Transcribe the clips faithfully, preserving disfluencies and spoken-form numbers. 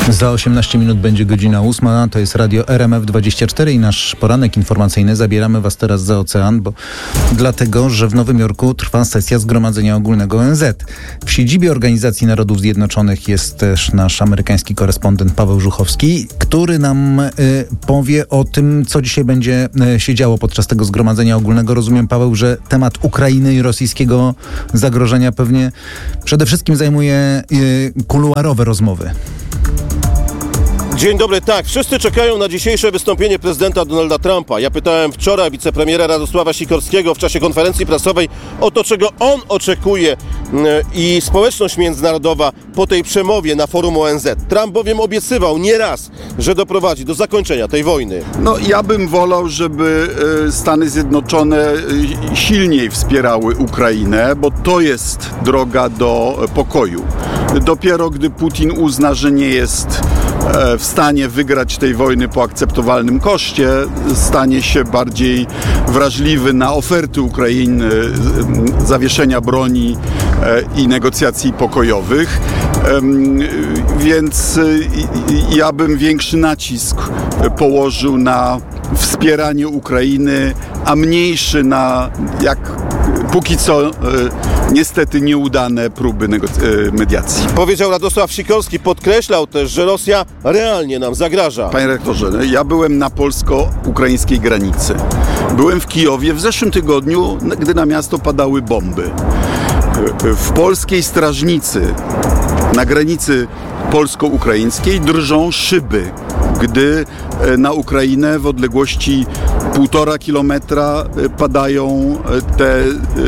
Za osiemnaście minut będzie godzina ósma, to jest Radio R M F dwadzieścia cztery i nasz poranek informacyjny. Zabieramy Was teraz za ocean, bo dlatego, że w Nowym Jorku trwa sesja Zgromadzenia Ogólnego O N Z. W siedzibie Organizacji Narodów Zjednoczonych jest też nasz amerykański korespondent Paweł Żuchowski, który nam y, powie o tym, co dzisiaj będzie y, się działo podczas tego Zgromadzenia Ogólnego. Rozumiem, Paweł, że temat Ukrainy i rosyjskiego zagrożenia pewnie przede wszystkim zajmuje y, kuluarowe rozmowy. Dzień dobry, tak. Wszyscy czekają na dzisiejsze wystąpienie prezydenta Donalda Trumpa. Ja pytałem wczoraj wicepremiera Radosława Sikorskiego w czasie konferencji prasowej o to, czego on oczekuje i społeczność międzynarodowa po tej przemowie na forum O N Z. Trump bowiem obiecywał nieraz, że doprowadzi do zakończenia tej wojny. No, ja bym wolał, żeby Stany Zjednoczone silniej wspierały Ukrainę, bo to jest droga do pokoju. Dopiero gdy Putin uzna, że nie jest w stanie wygrać tej wojny po akceptowalnym koszcie, stanie się bardziej wrażliwy na oferty Ukrainy zawieszenia broni i negocjacji pokojowych. Więc ja bym większy nacisk położył na wspieranie Ukrainy, a mniejszy na, jak póki co, niestety nieudane próby negoc- mediacji. Powiedział Radosław Sikorski, podkreślał też, że Rosja realnie nam zagraża. Panie rektorze, ja byłem na polsko-ukraińskiej granicy. Byłem w Kijowie w zeszłym tygodniu, gdy na miasto padały bomby. W polskiej strażnicy na granicy polsko-ukraińskiej drżą szyby, gdy na Ukrainę w odległości półtora kilometra padają te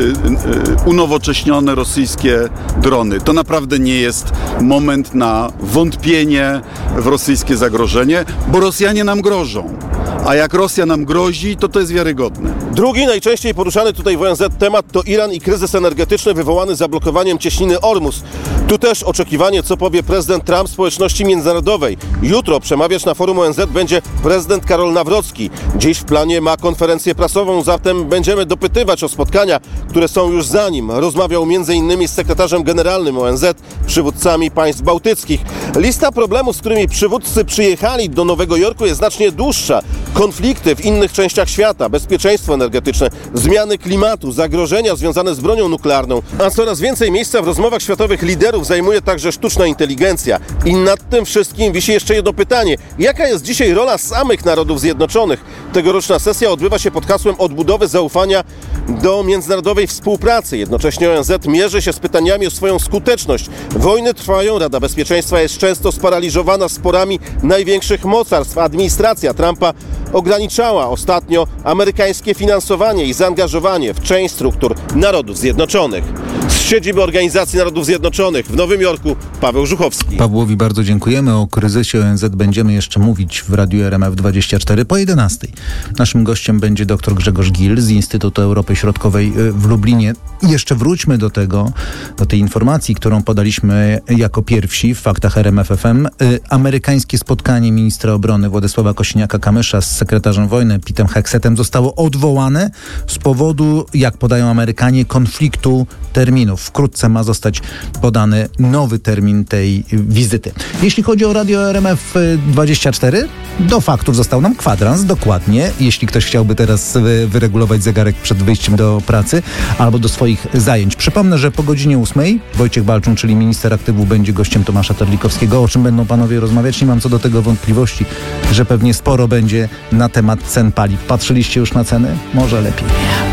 unowocześnione rosyjskie drony. To naprawdę nie jest moment na wątpienie w rosyjskie zagrożenie, bo Rosjanie nam grożą. A jak Rosja nam grozi, to to jest wiarygodne. Drugi najczęściej poruszany tutaj w O N Z temat to Iran i kryzys energetyczny wywołany zablokowaniem cieśniny Ormus. Tu też oczekiwanie, co powie prezydent Trump społeczności międzynarodowej. Jutro przemawiać na forum O N Z będzie prezydent Karol Nawrocki. Dziś w planie ma konferencję prasową, zatem będziemy dopytywać o spotkania, które są już za nim. Rozmawiał między innymi z sekretarzem generalnym O N Z, przywódcami państw bałtyckich. Lista problemów, z którymi przywódcy przyjechali do Nowego Jorku, jest znacznie dłuższa. Konflikty w innych częściach świata, bezpieczeństwo energetyczne, zmiany klimatu, zagrożenia związane z bronią nuklearną, a coraz więcej miejsca w rozmowach światowych liderów zajmuje także sztuczna inteligencja. I nad tym wszystkim wisi jeszcze jedno pytanie. Jaka jest dzisiaj rola samych Narodów Zjednoczonych? Tegoroczna sesja odbywa się pod hasłem odbudowy zaufania do międzynarodowej współpracy. Jednocześnie O N Z mierzy się z pytaniami o swoją skuteczność. Wojny trwają, Rada Bezpieczeństwa jest często sparaliżowana sporami największych mocarstw. Administracja Trumpa ograniczała ostatnio amerykańskie finansowanie i zaangażowanie w część struktur Narodów Zjednoczonych. Z siedziby Organizacji Narodów Zjednoczonych w Nowym Jorku Paweł Żuchowski. Pawłowi bardzo dziękujemy. O kryzysie O N Z będziemy jeszcze mówić w Radiu R M F dwadzieścia cztery po jedenastej. Naszym gościem będzie dr Grzegorz Gil z Instytutu Europy Środkowej w Lublinie. I jeszcze wróćmy do tego, do tej informacji, którą podaliśmy jako pierwsi w Faktach R M F F M. Amerykańskie spotkanie ministra obrony Władysława Kosiniaka-Kamysza z sekretarzem wojny Petem Heksetem zostało odwołane z powodu, jak podają Amerykanie, konfliktu terminów. Wkrótce ma zostać podany nowy termin tej wizyty. Jeśli chodzi o Radio R M F dwadzieścia cztery, do faktów został nam kwadrans, dokładnie. Jeśli ktoś chciałby teraz wyregulować zegarek przed wyjściem do pracy albo do swoich zajęć. Przypomnę, że po godzinie ósmej Wojciech Balczun, czyli minister aktywów, będzie gościem Tomasza Terlikowskiego. O czym będą panowie rozmawiać? Nie mam co do tego wątpliwości, że pewnie sporo będzie na temat cen paliw. Patrzyliście już na ceny? Może lepiej.